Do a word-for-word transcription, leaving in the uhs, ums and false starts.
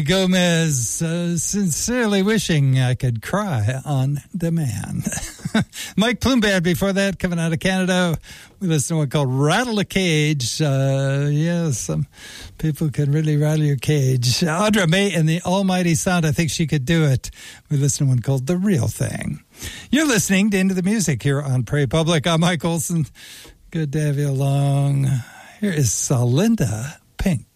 Gomez, uh, sincerely wishing I could cry on demand. Mike Plumbad before that, coming out of Canada. We listened to one called Rattle a Cage. Uh, yes, some people can really rattle your cage. Audra May and the Almighty Sound, I think she could do it. We listened to one called The Real Thing. You're listening to Into the Music here on Prairie Public. I'm Mike Olson. Good to have you along. Here is Salinda Pink.